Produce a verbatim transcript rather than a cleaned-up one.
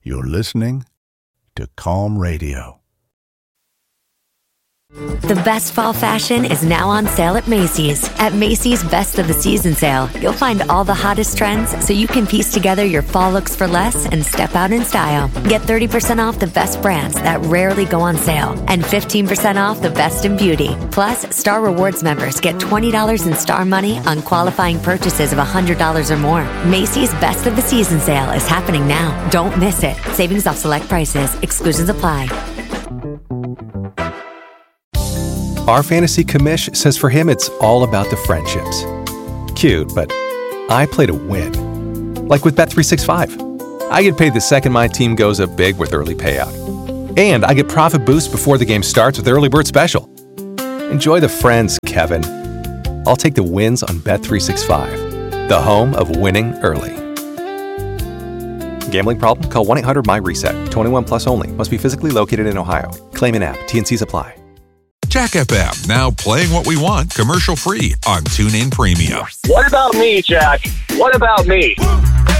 You're listening to Calm Radio. The best fall fashion is now on sale at Macy's. At Macy's Best of the Season sale, you'll find all the hottest trends so you can piece together your fall looks for less and step out in style. Get thirty percent off the best brands that rarely go on sale and fifteen percent off the best in beauty. Plus, Star Rewards members get twenty dollars in Star Money on qualifying purchases of one hundred dollars or more. Macy's Best of the Season sale is happening now. Don't miss it. Savings off select prices. Exclusions apply. Our fantasy commish says for him it's all about the friendships. Cute, but I play to win. Like with Bet three sixty-five. I get paid the second my team goes up big with early payout. And I get profit boost before the game starts with Early Bird Special. Enjoy the friends, Kevin. I'll take the wins on Bet three sixty-five, the home of winning early. Gambling problem? Call one eight hundred M Y reset. twenty-one plus only. Must be physically located in Ohio. Claim in app. T and C's apply. Jack F M, now playing what we want, commercial free on TuneIn Premium. What about me, Jack? What about me?